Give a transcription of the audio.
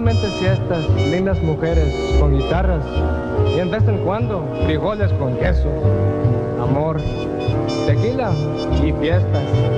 solamente siestas, lindas mujeres con guitarras y en vez en cuando frijoles con queso, amor, tequila y fiestas.